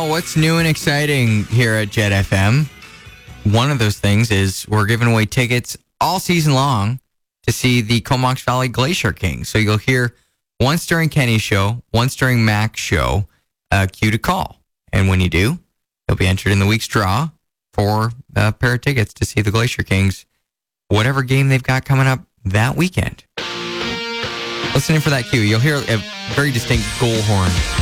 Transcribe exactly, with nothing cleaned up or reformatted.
Well, what's new and exciting here at Jet F M? One of those things is we're giving away tickets all season long to see the Comox Valley Glacier King. So you'll hear once during Kenny's show, once during Mac's show, uh, cue to call. And when you do, you'll be entered in the week's draw for a pair of tickets to see the Glacier Kings, whatever game they've got coming up that weekend. Listen in for that cue. You'll hear a very distinct goal horn